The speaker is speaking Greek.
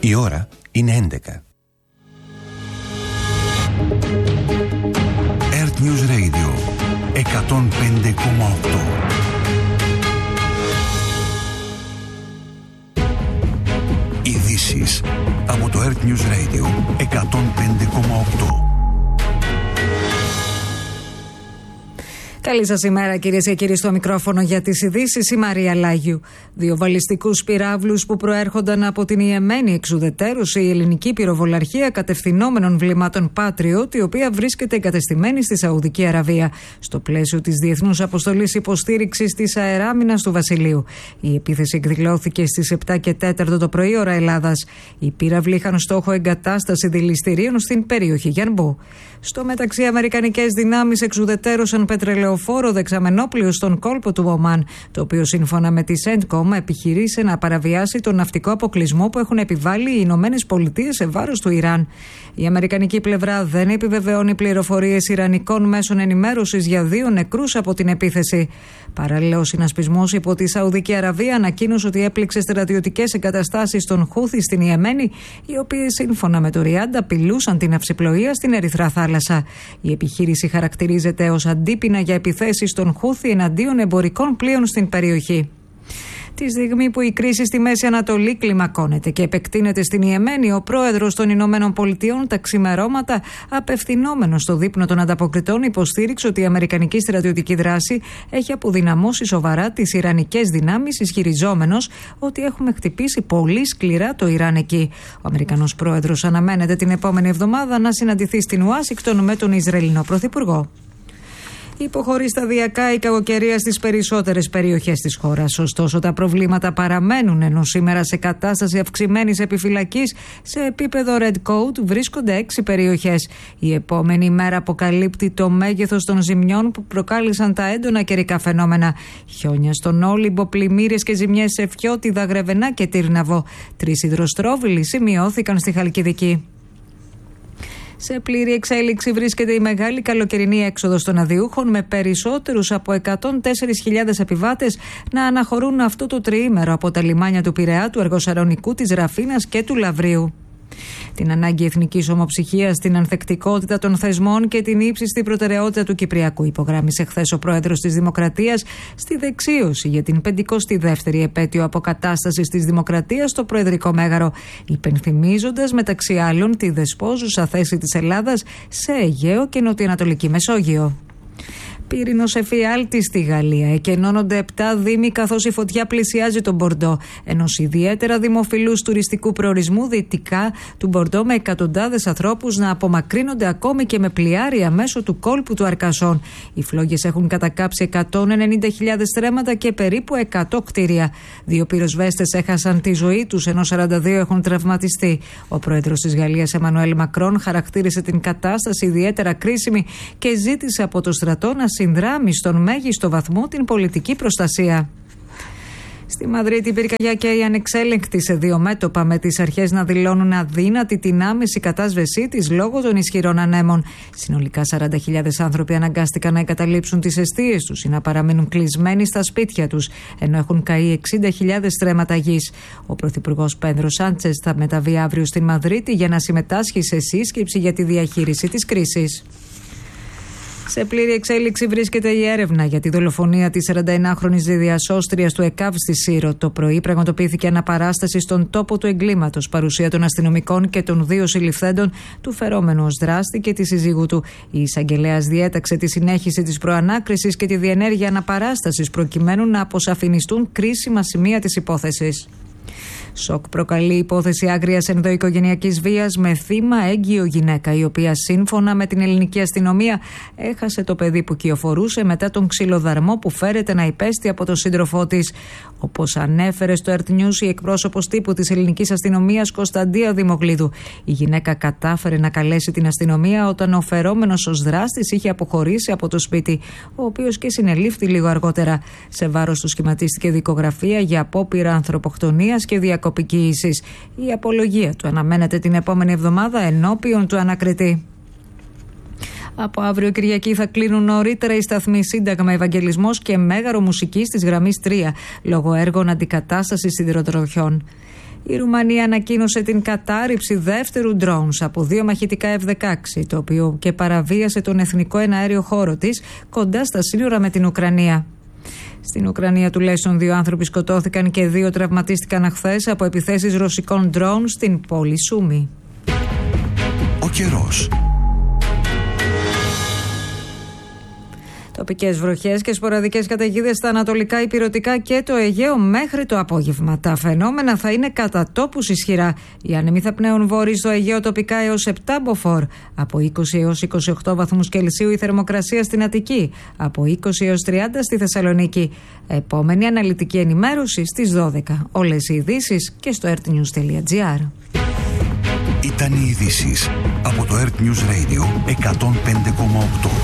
Η ώρα είναι 11. Earth News Radio 105,8. Ειδήσεις από το Earth News Radio 105,8. Καλή σας ημέρα, κυρίες και κύριοι, στο μικρόφωνο για τις ειδήσεις η Μαρία Λάγιου. Δύο βαλιστικούς πυράβλους που προέρχονταν από την Ιεμένη εξουδετέρωσε η ελληνική πυροβολαρχία κατευθυνόμενων βλημάτων Patriot, η οποία βρίσκεται εγκατεστημένη στη Σαουδική Αραβία, στο πλαίσιο της Διεθνούς Αποστολής Υποστήριξης της Αεράμινας του Βασιλείου. Η επίθεση εκδηλώθηκε στις 7 και 4 το πρωί, ώρα Ελλάδας. Οι πύραυλοι είχαν στόχο εγκατάσταση δηληστηρίων στην περιοχή Γιανμπού. Στο μεταξύ, αμερικανικές δυνάμεις εξουδετέρωσαν πετρελαιοφόρο δεξαμενόπλιο στον κόλπο του Ομάν, το οποίο σύμφωνα με τη CENTCOM επιχειρήσε να παραβιάσει τον ναυτικό αποκλεισμό που έχουν επιβάλει οι Ηνωμένες Πολιτείες σε βάρος του Ιράν. Η αμερικανική πλευρά δεν επιβεβαιώνει πληροφορίες ιρανικών μέσων ενημέρωσης για 2 νεκρούς από την επίθεση. Παράλληλα, ο συνασπισμός υπό τη Σαουδική Αραβία ανακοίνωσε ότι έπληξε στρατιωτικές εγκαταστάσεις των Χούθι στην Ιεμένη, οι οποίες σύμφωνα με το Ριάντ απειλούσαν την ναυσιπλοεία στην Ερυθρά Θάλασσα. Η επιχείρηση χαρακτηρίζεται ως αντίπεινα για επιθέσεις των Χούθι εναντίον εμπορικών πλοίων στην περιοχή. Τη στιγμή που η κρίση στη Μέση Ανατολή κλιμακώνεται και επεκτείνεται στην Ιεμένη, ο πρόεδρος των Ηνωμένων Πολιτειών τα ξημερώματα, απευθυνόμενος στο δείπνο των ανταποκριτών, υποστήριξε ότι η αμερικανική στρατιωτική δράση έχει αποδυναμώσει σοβαρά τις ιρανικές δυνάμεις, ισχυριζόμενος ότι έχουμε χτυπήσει πολύ σκληρά το Ιράν εκεί. Ο Αμερικανός πρόεδρος αναμένεται την επόμενη εβδομάδα να συναντηθεί στην Ουάσιγκτον με τον Ισραηλινό πρωθυπουργό. Υποχωρεί σταδιακά η κακοκαιρία στις περισσότερες περιοχές της χώρας. Ωστόσο, τα προβλήματα παραμένουν, ενώ σήμερα σε κατάσταση αυξημένης επιφυλακής σε επίπεδο Red Code βρίσκονται 6 περιοχές. Η επόμενη μέρα αποκαλύπτει το μέγεθος των ζημιών που προκάλεσαν τα έντονα καιρικά φαινόμενα. Χιόνια στον Όλυμπο, πλημμύρες και ζημιές σε Φιώτιδα, Γρεβενά και Τύρναβο. 3 υδροστρόβιλοι σημειώθηκαν στη Χαλκιδική. Σε πλήρη εξέλιξη βρίσκεται η μεγάλη καλοκαιρινή έξοδος των αδειούχων, με περισσότερους από 104.000 επιβάτες να αναχωρούν αυτό το τριήμερο από τα λιμάνια του Πειραιά, του Αργοσαρονικού, της Ραφίνας και του Λαβρίου. Την ανάγκη εθνικής ομοψυχίας, την ανθεκτικότητα των θεσμών και την ύψιστη προτεραιότητα του Κυπριακού υπογράμμισε χθες ο πρόεδρος της Δημοκρατίας στη δεξίωση για την 52η επέτειο αποκατάστασης της Δημοκρατίας στο Προεδρικό Μέγαρο, υπενθυμίζοντας μεταξύ άλλων τη δεσπόζουσα θέση της Ελλάδας σε Αιγαίο και Νοτιοανατολική Μεσόγειο. Πύρινος εφιάλτης στη Γαλλία. Εκενώνονται 7 δήμοι καθώς η φωτιά πλησιάζει τον Μπορντό, ενός ιδιαίτερα δημοφιλούς τουριστικού προορισμού δυτικά του Μπορντό, με εκατοντάδες ανθρώπους να απομακρύνονται ακόμη και με πλοιάρια μέσω του κόλπου του Αρκασόν. Οι φλόγες έχουν κατακάψει 190.000 στρέμματα και περίπου 100 κτίρια. 2 πυροσβέστες έχασαν τη ζωή τους, ενώ 42 έχουν τραυματιστεί. Ο πρόεδρος της Γαλλίας, Εμμανουέλ Μακρόν, χαρακτήρισε την κατάσταση ιδιαίτερα κρίσιμη και ζήτησε από το στρατό να συνδράμει στον μέγιστο βαθμό την πολιτική προστασία. Στη Μαδρίτη, η πυρκαγιά καίει ανεξέλεγκτη σε 2 μέτωπα, με τις αρχές να δηλώνουν αδύνατη την άμεση κατάσβεσή της λόγω των ισχυρών ανέμων. Συνολικά 40.000 άνθρωποι αναγκάστηκαν να εγκαταλείψουν τις εστίες τους ή να παραμείνουν κλεισμένοι στα σπίτια τους, ενώ έχουν καεί 60.000 στρέμματα γης. Ο πρωθυπουργός Πέντρο Σάντσες θα μεταβεί αύριο στην Μαδρίτη για να συμμετάσχει σε σύσκεψη για τη διαχείριση της κρίσης. Σε πλήρη εξέλιξη βρίσκεται η έρευνα για τη δολοφονία της 41χρονης διασώστριας του ΕΚΑΒ στη Σύρο. Το πρωί πραγματοποιήθηκε αναπαράσταση στον τόπο του εγκλήματος, παρουσία των αστυνομικών και των 2 συλληφθέντων, του φερόμενου ως δράστη και της σύζυγου του. Η εισαγγελέας διέταξε τη συνέχιση της προανάκρισης και τη διενέργεια αναπαράστασης, προκειμένου να αποσαφινιστούν κρίσιμα σημεία της υπόθεσης. Σοκ προκαλεί η υπόθεση άγριας ενδοοικογενειακής βίας με θύμα έγκυο γυναίκα, η οποία σύμφωνα με την ελληνική αστυνομία έχασε το παιδί που κυοφορούσε μετά τον ξυλοδαρμό που φέρεται να υπέστη από τον σύντροφό της. Όπως ανέφερε στο Earth News η εκπρόσωπος τύπου της ελληνικής αστυνομίας Κωνσταντία Δημογλίδου, η γυναίκα κατάφερε να καλέσει την αστυνομία όταν ο φερόμενος ως δράστης είχε αποχωρήσει από το σπίτι, ο οποίος και συνελήφθη λίγο αργότερα. Σε βάρος του σχηματίστηκε δικογραφία για απόπειρα ανθρωποκτονίας και διακοπικοίησης. Η απολογία του αναμένεται την επόμενη εβδομάδα ενώπιον του ανακριτή. Από αύριο Κυριακή θα κλείνουν νωρίτερα οι σταθμοί Σύνταγμα, Ευαγγελισμός και Μέγαρο Μουσικής της γραμμής 3, λόγω έργων αντικατάστασης σιδηροτροχιών. Η Ρουμανία ανακοίνωσε την κατάρριψη δεύτερου drones από 2 μαχητικά F-16, το οποίο και παραβίασε τον εθνικό εναέριο χώρο της κοντά στα σύνορα με την Ουκρανία. Στην Ουκρανία τουλάχιστον 2 άνθρωποι σκοτώθηκαν και 2 τραυματίστηκαν χθες από επιθέσεις ρωσικών drones στην πόλη Σούμι. Ο καιρός. Τοπικές βροχές και σποραδικές καταιγίδες στα ανατολικά ηπειρωτικά και το Αιγαίο μέχρι το απόγευμα. Τα φαινόμενα θα είναι κατά τόπους ισχυρά. Οι άνεμοι θα πνέουν βόρειοι στο Αιγαίο τοπικά έως 7 μποφόρ. Από 20 έως 28 βαθμούς Κελσίου η θερμοκρασία στην Αττική. Από 20 έως 30 στη Θεσσαλονίκη. Επόμενη αναλυτική ενημέρωση στις 12. Όλες οι ειδήσεις και στο earthnews.gr. Ήταν οι ειδήσεις από το Earth News Radio 105,8.